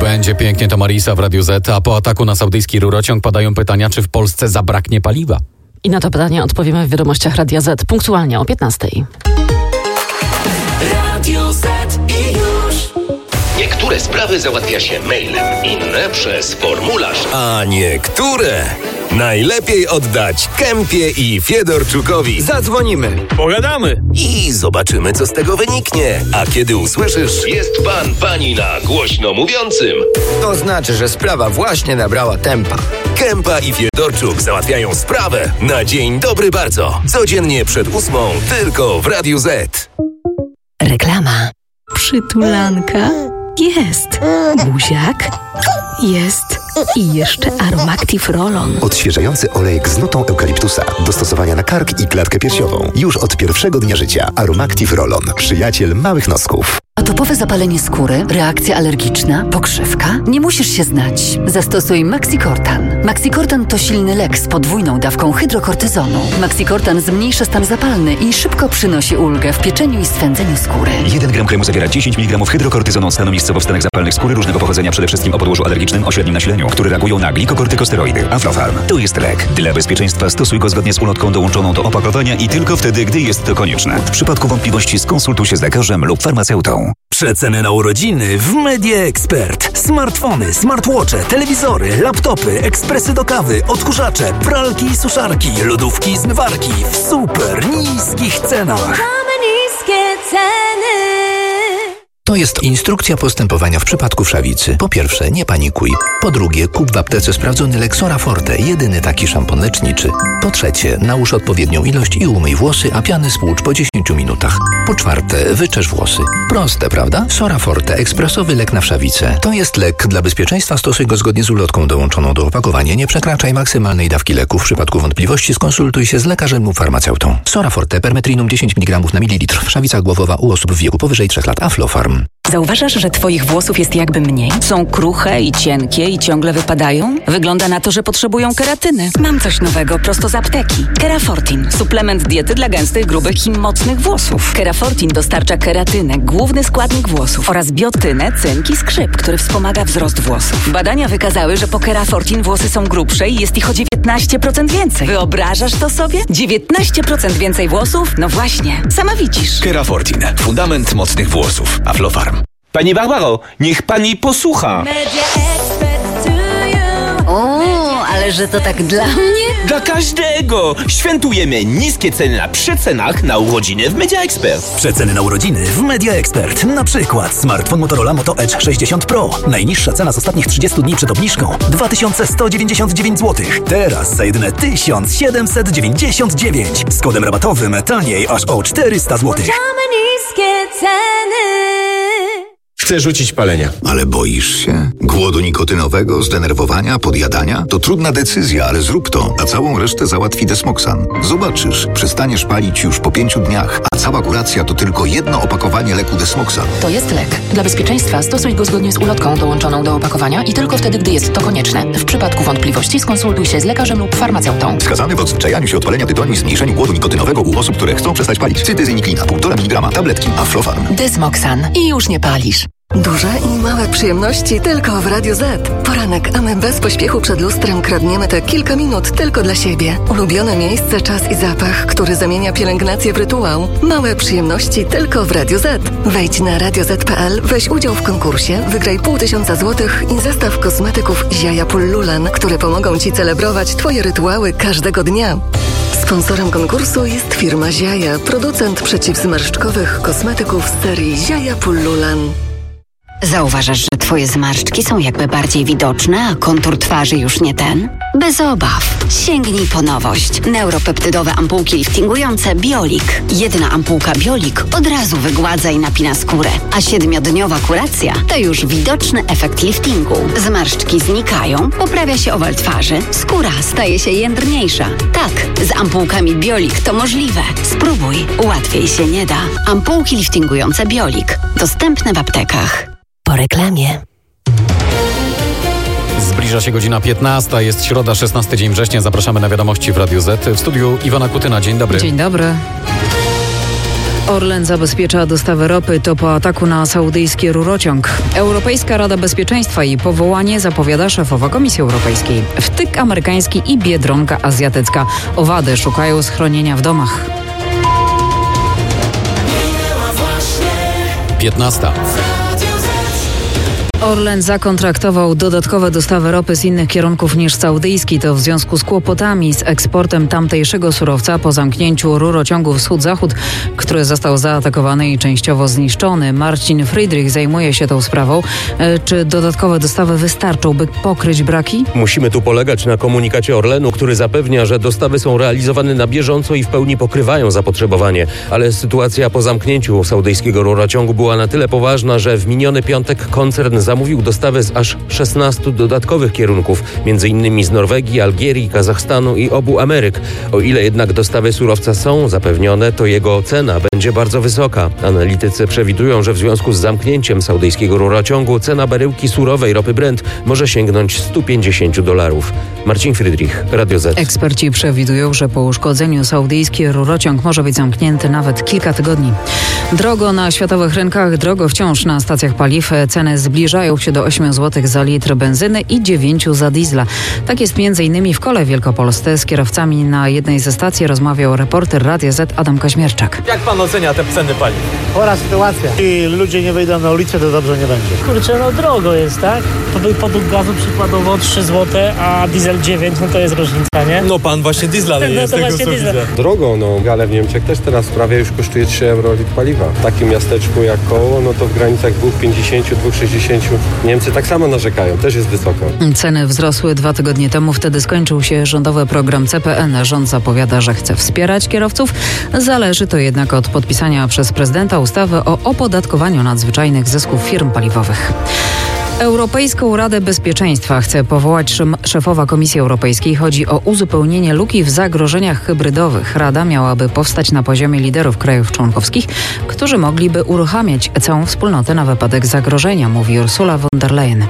Będzie pięknie, to Marisa w Radiu Z, a po ataku na saudyjski rurociąg padają pytania, czy w Polsce zabraknie paliwa. I na to pytanie odpowiemy w wiadomościach Radia Z punktualnie o 15:00. Radio Z i już. Niektóre sprawy załatwia się mailem, inne przez formularz. A niektóre najlepiej oddać Kempie i Fiedorczukowi. Zadzwonimy, Pogadamy i zobaczymy, co z tego wyniknie. A kiedy usłyszysz, Jest pan, pani na głośno mówiącym. to znaczy, że sprawa właśnie nabrała tempa. Kempa i Fiedorczuk załatwiają sprawę na dzień dobry bardzo. Codziennie przed 8:00 tylko w Radiu Z. Reklama. Przytulanka. Jest. Buziak. Jest. I jeszcze Aromactive Roll-On. Odświeżający olejek z nutą eukaliptusa. Do stosowania na kark i klatkę piersiową. Już od pierwszego dnia życia. Aromactive Roll-On. Przyjaciel małych nosków. Atopowe zapalenie skóry, reakcja alergiczna, pokrzywka? Nie musisz się znać. Zastosuj Maxicortan. Maxicortan to silny lek z podwójną dawką hydrokortyzonu. Maxicortan zmniejsza stan zapalny i szybko przynosi ulgę w pieczeniu i swędzeniu skóry. 1 gram kremu zawiera 10 mg hydrokortyzonu stanu miejscowo w stanach zapalnych skóry różnego pochodzenia, przede wszystkim o podłożu alergicznym o średnim nasileniu, które reagują na glikokortykosteroidy. Aflofarm to jest lek. Dla bezpieczeństwa stosuj go zgodnie z ulotką dołączoną do opakowania i tylko wtedy, gdy jest to konieczne. W przypadku wątpliwości skonsultuj się z lekarzem lub farmaceutą. Przeceny na urodziny w Media Expert. Smartfony, smartwatche, telewizory, laptopy, ekspresy do kawy, odkurzacze, pralki i suszarki, lodówki i zmywarki w super niskich cenach. Same niskie ceny. To jest instrukcja postępowania w przypadku wszawicy. Po pierwsze, nie panikuj. Po drugie, kup w aptece sprawdzony lek Sora Forte, jedyny taki szampon leczniczy. Po trzecie, nałóż odpowiednią ilość i umyj włosy, a piany spłucz po 10 minutach. Po czwarte, wyczesz włosy. Proste, prawda? Sora Forte, ekspresowy lek na wszawicę. To jest lek. Dla bezpieczeństwa stosuj go zgodnie z ulotką dołączoną do opakowania. Nie przekraczaj maksymalnej dawki leku. W przypadku wątpliwości skonsultuj się z lekarzem lub farmaceutą. Sora Forte, permetrinum 10 mg na mililitr. Wszawica głowowa u osób w wieku powyżej 3 lat. Aflofarm. Zauważasz, że twoich włosów jest jakby mniej? Są kruche i cienkie i ciągle wypadają? Wygląda na to, że potrzebują keratyny. Mam coś nowego prosto z apteki. Kerafortin. Suplement diety dla gęstych, grubych i mocnych włosów. Kerafortin dostarcza keratynę, główny składnik włosów, oraz biotynę, cynk i skrzyp, który wspomaga wzrost włosów. Badania wykazały, że po Kerafortin włosy są grubsze i jest ich o 19% więcej. Wyobrażasz to sobie? 19% więcej włosów? No właśnie, sama widzisz. Kerafortin. Fundament mocnych włosów. Aflofarm. Pani Barbaro, niech pani posłucha. Media Expert to you. O, ale że to tak dla mnie? Dla każdego! Świętujemy niskie ceny na przecenach na urodziny w Media Expert. Przeceny na urodziny w Media Expert. Na przykład smartfon Motorola Moto Edge 60 Pro. Najniższa cena z ostatnich 30 dni przed obniżką 2199 zł. Teraz za jedyne 1799. Z kodem rabatowym taniej aż o 400 zł. Same niskie ceny. Chcę rzucić palenia. Ale boisz się? Głodu nikotynowego, zdenerwowania, podjadania? To trudna decyzja, ale zrób to, a całą resztę załatwi Desmoxan. Zobaczysz, przestaniesz palić już po 5 dniach, a cała kuracja to tylko jedno opakowanie leku Desmoxan. To jest lek. Dla bezpieczeństwa stosuj go zgodnie z ulotką dołączoną do opakowania i tylko wtedy, gdy jest to konieczne. W przypadku wątpliwości skonsultuj się z lekarzem lub farmaceutą. Wskazany w odzwyczajaniu się od palenia tytoniu i zmniejszeniu głodu nikotynowego u osób, które chcą przestać palić. Cytyzyniklina, 1,5 mg, tabletki, Aflofarm. Desmoxan. I już nie palisz. Duże i małe przyjemności tylko w Radiu Z. Poranek, a my bez pośpiechu przed lustrem kradniemy te kilka minut tylko dla siebie. Ulubione miejsce, czas i zapach, który zamienia pielęgnację w rytuał. Małe przyjemności tylko w Radiu Z. Wejdź na radioz.pl, weź udział w konkursie, wygraj 500 złotych i zestaw kosmetyków Ziaja Pullulan, które pomogą Ci celebrować Twoje rytuały każdego dnia. Sponsorem konkursu jest firma Ziaja, producent przeciwzmarszczkowych kosmetyków z serii Ziaja Pullulan. Zauważasz, że twoje zmarszczki są jakby bardziej widoczne, a kontur twarzy już nie ten? Bez obaw. Sięgnij po nowość. Neuropeptydowe ampułki liftingujące Biolik. Jedna ampułka Biolik od razu wygładza i napina skórę, a 7-dniowa kuracja to już widoczny efekt liftingu. Zmarszczki znikają, poprawia się owal twarzy, skóra staje się jędrniejsza. Tak, z ampułkami Biolik to możliwe. Spróbuj, łatwiej się nie da. Ampułki liftingujące Biolik. Dostępne w aptekach. Po reklamie. Zbliża się godzina 15, jest środa, 16 dzień września. Zapraszamy na wiadomości w Radiu Z. W studiu Iwona Kutyna. Dzień dobry. Dzień dobry. Orlen zabezpiecza dostawę ropy, to po ataku na saudyjski rurociąg. Europejska Rada Bezpieczeństwa i powołanie zapowiada szefowa Komisji Europejskiej. Wtyk amerykański i biedronka azjatycka. Owady szukają schronienia w domach. 15. Orlen zakontraktował dodatkowe dostawy ropy z innych kierunków niż saudyjski. To w związku z kłopotami z eksportem tamtejszego surowca po zamknięciu rurociągu wschód-zachód, który został zaatakowany i częściowo zniszczony. Marcin Friedrich zajmuje się tą sprawą. Czy dodatkowe dostawy wystarczą, by pokryć braki? Musimy tu polegać na komunikacie Orlenu, który zapewnia, że dostawy są realizowane na bieżąco i w pełni pokrywają zapotrzebowanie. Ale sytuacja po zamknięciu saudyjskiego rurociągu była na tyle poważna, że w miniony piątek koncern zamówił dostawę z aż 16 dodatkowych kierunków, m.in. z Norwegii, Algierii, Kazachstanu i obu Ameryk. O ile jednak dostawy surowca są zapewnione, to jego cena będzie bardzo wysoka. Analitycy przewidują, że w związku z zamknięciem saudyjskiego rurociągu cena baryłki surowej ropy Brent może sięgnąć $150. Marcin Friedrich, Radio Z. Eksperci przewidują, że po uszkodzeniu saudyjski rurociąg może być zamknięty nawet kilka tygodni. Drogo na światowych rynkach, drogo wciąż na stacjach paliw. Ceny zbliżają się do 8 zł za litr benzyny i 9 za diesla. Tak jest m.in. w Kole Wielkopolsce. Z kierowcami na jednej ze stacji rozmawiał reporter Radia Z Adam Kaźmierczak. Jak pan ocenia te ceny paliw? Chora sytuacja. I ludzie nie wyjdą na ulicę, to dobrze nie będzie. Kurczę, no drogo jest, tak? Podług gazu przykładowo 3 zł, a diesel 9, no to jest różnica, nie? No pan właśnie diesla no jest, to tego właśnie co diesla. widzę. Drogo, ale w Niemczech też teraz prawie już kosztuje 3 euro litr paliwa. W takim miasteczku jak Koło, no to w granicach 2,50, 2,60. Niemcy tak samo narzekają, też jest wysoko. Ceny wzrosły 2 tygodnie temu, wtedy skończył się rządowy program CPN. Rząd zapowiada, że chce wspierać kierowców. Zależy to jednak od podpisania przez prezydenta ustawy o opodatkowaniu nadzwyczajnych zysków firm paliwowych. Europejską Radę Bezpieczeństwa chce powołać szefowa Komisji Europejskiej. Chodzi o uzupełnienie luki w zagrożeniach hybrydowych. Rada miałaby powstać na poziomie liderów krajów członkowskich, którzy mogliby uruchamiać całą wspólnotę na wypadek zagrożenia, mówi Ursula von der Leyen.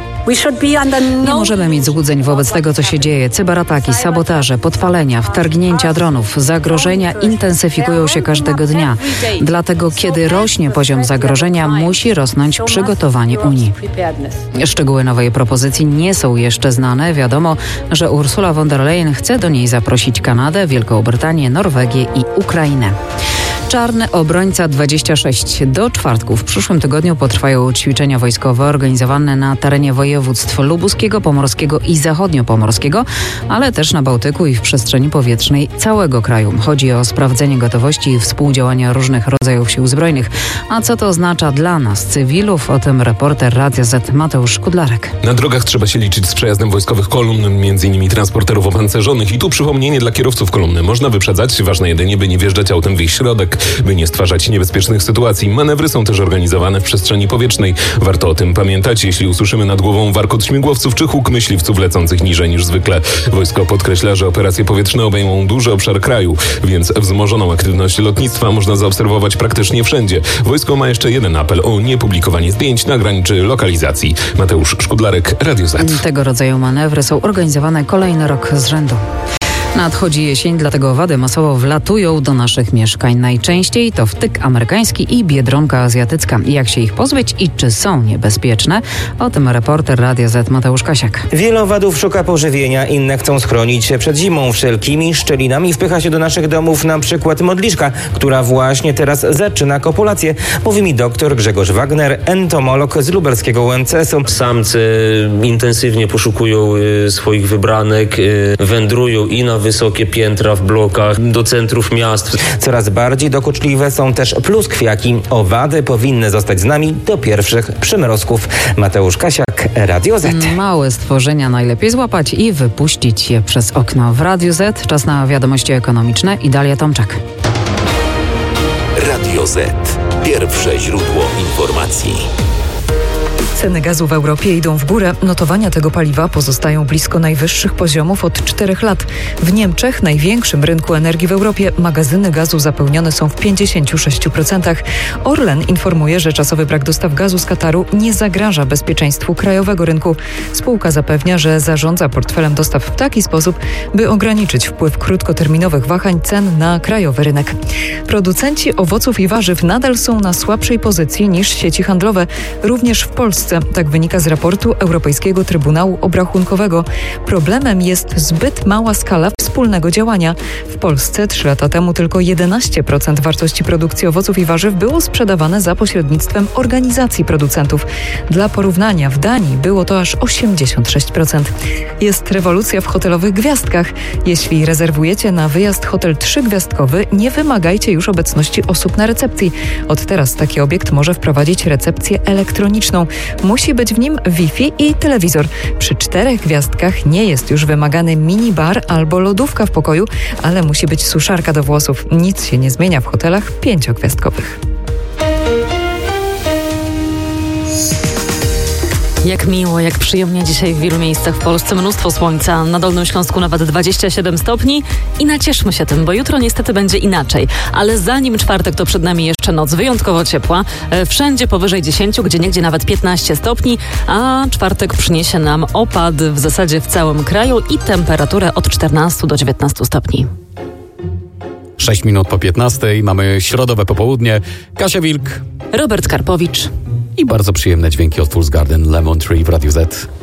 Nie możemy mieć złudzeń wobec tego, co się dzieje. Cyberataki, sabotaże, podpalenia, wtargnięcia dronów, zagrożenia intensyfikują się każdego dnia. Dlatego, kiedy rośnie poziom zagrożenia, musi rosnąć przygotowanie Unii. Szczegóły nowej propozycji nie są jeszcze znane. Wiadomo, że Ursula von der Leyen chce do niej zaprosić Kanadę, Wielką Brytanię, Norwegię i Ukrainę. Czarny Obrońca 26. Do czwartku w przyszłym tygodniu potrwają ćwiczenia wojskowe organizowane na terenie województw lubuskiego, pomorskiego i zachodniopomorskiego, ale też na Bałtyku i w przestrzeni powietrznej całego kraju. Chodzi o sprawdzenie gotowości i współdziałania różnych rodzajów sił zbrojnych. A co to oznacza dla nas, cywilów? O tym reporter Radia Z Mateusz Szkudlarek. Na drogach trzeba się liczyć z przejazdem wojskowych kolumn, m.in. transporterów opancerzonych. I tu przypomnienie dla kierowców kolumny. Można wyprzedzać, ważne jedynie, by nie wjeżdżać autem w ich środek, by nie stwarzać niebezpiecznych sytuacji. Manewry są też organizowane w przestrzeni powietrznej. Warto o tym pamiętać, jeśli usłyszymy nad głową warkot śmigłowców czy huk myśliwców lecących niżej niż zwykle. Wojsko podkreśla, że operacje powietrzne obejmą duży obszar kraju, więc wzmożoną aktywność lotnictwa można zaobserwować praktycznie wszędzie. Wojsko ma jeszcze jeden apel o niepublikowanie zdjęć, nagrań czy lokalizacji. Mateusz Szkudlarek, Radio Z. Tego rodzaju manewry są organizowane kolejny rok z rzędu. Nadchodzi jesień, dlatego owady masowo wlatują do naszych mieszkań. Najczęściej to wtyk amerykański i biedronka azjatycka. Jak się ich pozbyć i czy są niebezpieczne? O tym reporter Radia Z Mateusz Kasiak. Wiele owadów szuka pożywienia, inne chcą schronić się przed zimą. Wszelkimi szczelinami wpycha się do naszych domów na przykład modliszka, która właśnie teraz zaczyna kopulację. Mówi mi doktor Grzegorz Wagner, entomolog z lubelskiego UMCS-u. Samce intensywnie poszukują swoich wybranek, wędrują i na wysokie piętra w blokach, do centrów miast. Coraz bardziej dokuczliwe są też pluskwiaki. Owady powinny zostać z nami do pierwszych przymrozków. Mateusz Kasiak, Radio Z. Małe stworzenia najlepiej złapać i wypuścić je przez okno. W Radiu Z czas na wiadomości ekonomiczne i Dalia Tomczak. Radio Z. Pierwsze źródło informacji. Ceny gazu w Europie idą w górę. Notowania tego paliwa pozostają blisko najwyższych poziomów od 4 lat. W Niemczech, największym rynku energii w Europie, magazyny gazu zapełnione są w 56%. Orlen informuje, że czasowy brak dostaw gazu z Kataru nie zagraża bezpieczeństwu krajowego rynku. Spółka zapewnia, że zarządza portfelem dostaw w taki sposób, by ograniczyć wpływ krótkoterminowych wahań cen na krajowy rynek. Producenci owoców i warzyw nadal są na słabszej pozycji niż sieci handlowe, również w Polsce. Tak wynika z raportu Europejskiego Trybunału Obrachunkowego. Problemem jest zbyt mała skala wspólnego działania. W Polsce 3 lata temu tylko 11% wartości produkcji owoców i warzyw było sprzedawane za pośrednictwem organizacji producentów. Dla porównania w Danii było to aż 86%. Jest rewolucja w hotelowych gwiazdkach. Jeśli rezerwujecie na wyjazd hotel 3-gwiazdkowy, nie wymagajcie już obecności osób na recepcji. Od teraz taki obiekt może wprowadzić recepcję elektroniczną. Musi być w nim Wi-Fi i telewizor. Przy 4 gwiazdkach nie jest już wymagany minibar albo lodówka w pokoju, ale musi być suszarka do włosów. Nic się nie zmienia w hotelach 5-gwiazdkowych. Jak miło, jak przyjemnie dzisiaj w wielu miejscach w Polsce. Mnóstwo słońca, na Dolnym Śląsku nawet 27 stopni i nacieszmy się tym, bo jutro niestety będzie inaczej. Ale zanim czwartek, to przed nami jeszcze noc wyjątkowo ciepła. Wszędzie powyżej 10, gdzieniegdzie nawet 15 stopni, a czwartek przyniesie nam opad w zasadzie w całym kraju i temperaturę od 14 do 19 stopni. 6 minut po 15 mamy środowe popołudnie. Kasia Wilk, Robert Karpowicz i bardzo przyjemne dźwięki od Fool's Garden, Lemon Tree w Radiu Z.